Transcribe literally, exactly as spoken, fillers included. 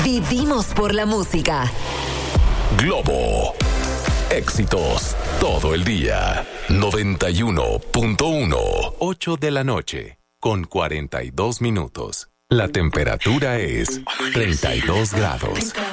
Vivimos por la música. Globo. Éxitos todo el día. noventa y uno punto uno. ocho de la noche, con cuarenta y dos minutos. La temperatura es treinta y dos grados.